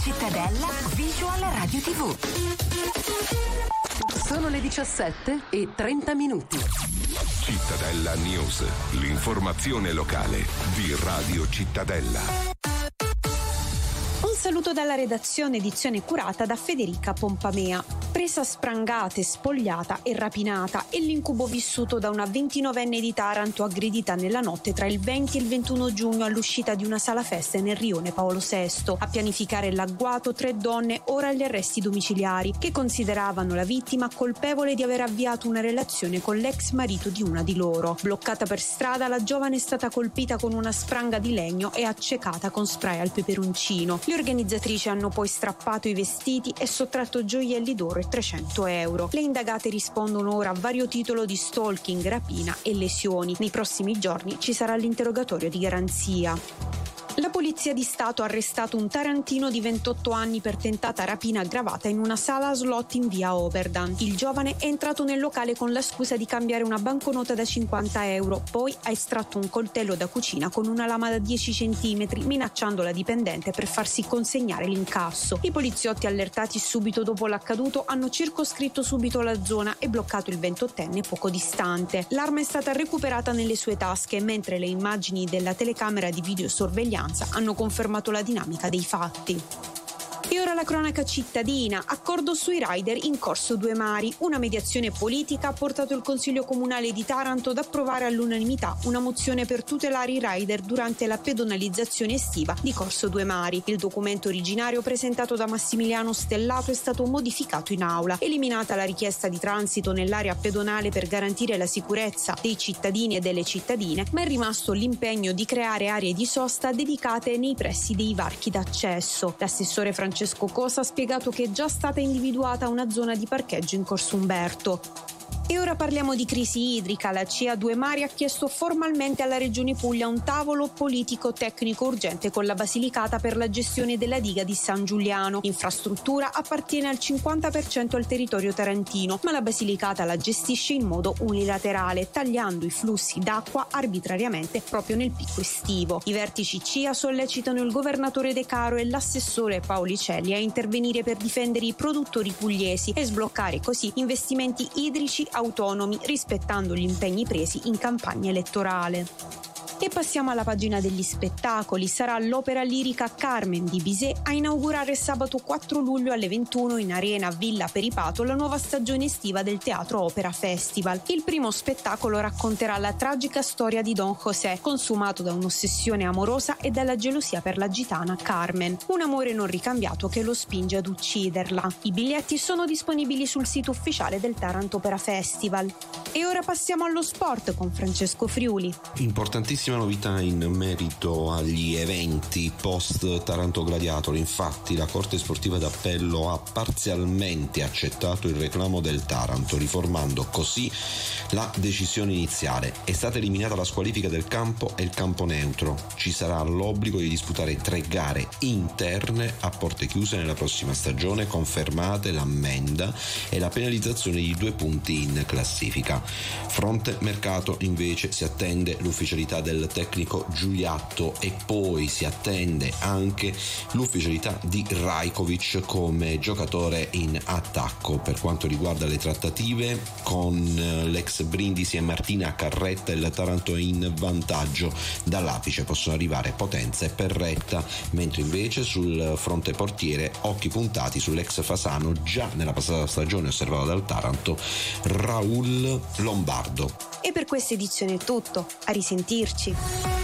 Cittadella Visual Radio TV. Sono le 17:30. Cittadella News, l'informazione locale di Radio Cittadella. Un saluto dalla redazione, edizione curata da Federica Pompamea. Presa a sprangate, spogliata e rapinata è l'incubo vissuto da una 29enne di Taranto aggredita nella notte tra il 20 e il 21 giugno all'uscita di una sala feste nel rione Paolo VI. A pianificare l'agguato 3 donne, ora agli arresti domiciliari, che consideravano la vittima colpevole di aver avviato una relazione con l'ex marito di una di loro. Bloccata per strada, la giovane è stata colpita con una spranga di legno e accecata con spray al peperoncino. Le organizzatrici hanno poi strappato i vestiti e sottratto gioielli d'oro e 300 euro. Le indagate rispondono ora a vario titolo di stalking, rapina e lesioni. Nei prossimi giorni ci sarà l'interrogatorio di garanzia. La Polizia di Stato ha arrestato un tarantino di 28 anni per tentata rapina aggravata in una sala a slot in via Oberdan. Il giovane è entrato nel locale con la scusa di cambiare una banconota da 50 euro, poi ha estratto un coltello da cucina con una lama da 10 centimetri, minacciando la dipendente per farsi consegnare l'incasso. I poliziotti, allertati subito dopo l'accaduto, hanno circoscritto subito la zona e bloccato il 28enne poco distante. L'arma è stata recuperata nelle sue tasche, mentre le immagini della telecamera di videosorveglianza hanno confermato la dinamica dei fatti. E ora la cronaca cittadina. Accordo sui rider in corso Due Mari. Una mediazione politica ha portato il Consiglio Comunale di Taranto ad approvare all'unanimità una mozione per tutelare i rider durante la pedonalizzazione estiva di corso Due Mari. Il documento originario presentato da Massimiliano Stellato è stato modificato in aula. Eliminata la richiesta di transito nell'area pedonale per garantire la sicurezza dei cittadini e delle cittadine, ma è rimasto l'impegno di creare aree di sosta dedicate nei pressi dei varchi d'accesso. L'assessore Francesco Cosa ha spiegato che è già stata individuata una zona di parcheggio in corso Umberto. E ora parliamo di crisi idrica. La CIA Due Mari ha chiesto formalmente alla Regione Puglia un tavolo politico tecnico urgente con la Basilicata per la gestione della diga di San Giuliano. L'infrastruttura appartiene al 50% al territorio tarantino, ma la Basilicata la gestisce in modo unilaterale, tagliando i flussi d'acqua arbitrariamente proprio nel picco estivo. I vertici CIA sollecitano il governatore De Caro e l'assessore Paolicelli a intervenire per difendere i produttori pugliesi e sbloccare così investimenti idrici autonomi, rispettando gli impegni presi in campagna elettorale. E passiamo alla pagina degli spettacoli. Sarà l'opera lirica Carmen di Bizet a inaugurare sabato 4 luglio alle 21 in Arena Villa Peripato la nuova stagione estiva del Teatro Opera Festival. Il primo spettacolo racconterà la tragica storia di Don José, consumato da un'ossessione amorosa e dalla gelosia per la gitana Carmen, un amore non ricambiato che lo spinge ad ucciderla. I biglietti sono disponibili sul sito ufficiale del Taranto Opera Festival. E ora passiamo allo sport con Francesco Friuli. Importantissima novità in merito agli eventi post Taranto Gladiator. Infatti la Corte Sportiva d'Appello ha parzialmente accettato il reclamo del Taranto, riformando così la decisione iniziale. È stata eliminata la squalifica del campo e il campo neutro. Ci sarà l'obbligo di disputare 3 gare interne a porte chiuse nella prossima stagione, confermate l'ammenda e la penalizzazione di 2 punti in classifica. Fronte mercato invece si attende l'ufficialità del tecnico Giuliatto e poi si attende anche l'ufficialità di Rajkovic come giocatore in attacco. Per quanto riguarda le trattative con l'ex Brindisi e Martina Carretta, il Taranto è in vantaggio. Dall'apice possono arrivare Potenza e Perretta, mentre invece sul fronte portiere occhi puntati sull'ex Fasano, già nella passata stagione osservato dal Taranto, Raul Lombardo. E per questa edizione è tutto. A risentirci.